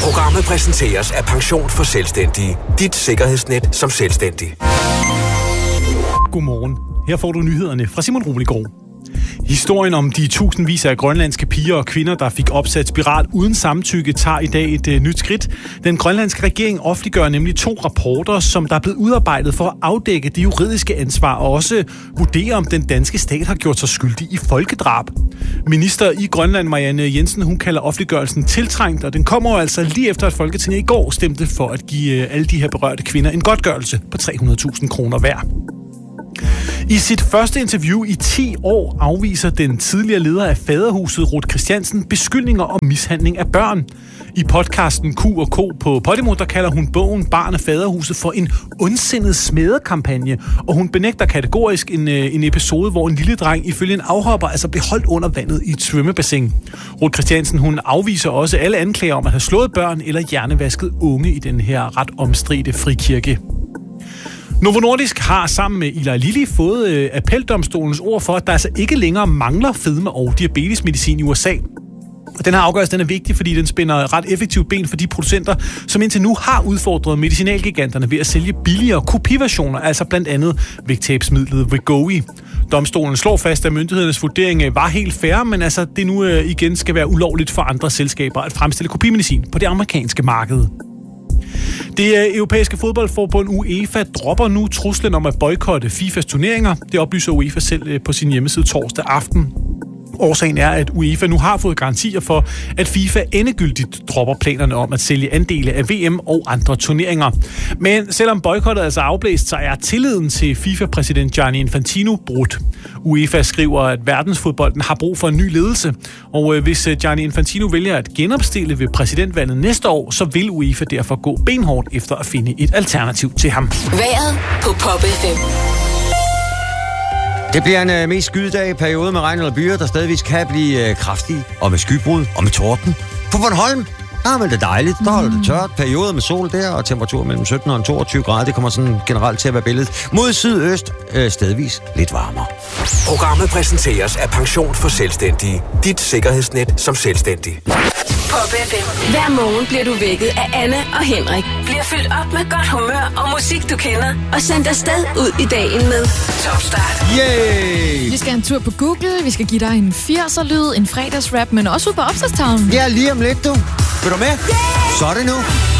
Programmet præsenteres af Pension for Selvstændige. Dit sikkerhedsnet som selvstændig. Godmorgen. Her får du nyhederne fra Simon Roligård. Historien om de tusindvis af grønlandske piger og kvinder, der fik opsat spiral uden samtykke, tager i dag et nyt skridt. Den grønlandske regering offentliggør nemlig 2 rapporter, som der er blevet udarbejdet for at afdække det juridiske ansvar og også vurdere, om den danske stat har gjort sig skyldig i folkedrab. Minister i Grønland, Marianne Jensen, hun kalder offentliggørelsen tiltrængt, og den kommer jo altså lige efter, at Folketinget i går stemte for at give alle de her berørte kvinder en godtgørelse på 300.000 kroner hver. I sit første interview i 10 år afviser den tidligere leder af Faderhuset, Ruth Christiansen, beskyldninger om mishandling af børn. I podcasten Q&K på Podimo, der kalder hun bogen Barn af Faderhuset for en ondsindet smædekampagne, og hun benægter kategorisk en episode, hvor en lille dreng ifølge en afhopper altså blev holdt under vandet i et svømmebassin. Ruth Christiansen, hun afviser også alle anklager om at have slået børn eller hjernevasket unge i den her ret omstridte frikirke. Novo Nordisk har sammen med Eli Lilly fået appeldomstolens ord for, at der altså ikke længere mangler fedme- og diabetesmedicin i USA. Og den her afgørelse den er vigtig, fordi den spænder ret effektivt ben for de producenter, som indtil nu har udfordret medicinalgiganterne ved at sælge billigere kopiversioner, altså blandt andet vægttabsmidlet Wegovy. Domstolen slår fast, at myndighedernes vurdering var helt fair, men altså det nu igen skal være ulovligt for andre selskaber at fremstille kopimedicin på det amerikanske marked. Det europæiske fodboldforbund UEFA dropper nu truslen om at boykotte FIFAs turneringer. Det oplyser UEFA selv på sin hjemmeside torsdag aften. Årsagen er, at UEFA nu har fået garantier for, at FIFA endegyldigt dropper planerne om at sælge andele af VM og andre turneringer. Men selvom boykottet altså er afblæst, så er tilliden til FIFA-præsident Gianni Infantino brudt. UEFA skriver, at verdensfodbolden har brug for en ny ledelse, og hvis Gianni Infantino vælger at genopstille ved præsidentvalget næste år, så vil UEFA derfor gå benhårdt efter at finde et alternativ til ham. Vejret på Pop FM. Det bliver en mest skydedag periode med regn eller byer, der stadigvis kan blive kraftige, og med skybrud og med torden. På Bornholm, der har man det dejligt. Der holder det tørt. Perioder med sol der, og temperatur mellem 17 og 22 grader. Det kommer sådan generelt til at være billedet. Mod sydøst, stedvis lidt varmere. Programmet præsenteres af Pension for Selvstændige. Dit sikkerhedsnet som selvstændig. Pop FM. Hver morgen bliver du vækket af Anne og Henrik. Bliver fyldt op med godt humør og musik, du kender. Og sendt afsted ud i dagen med Top Start. Yay! Vi skal en tur på Google. Vi skal give dig en 80'er-lyd, en fredagsrap, men også ud på Opslagstavlen. Ja, lige om lidt, du. Vil du med? Yeah! Så er det nu.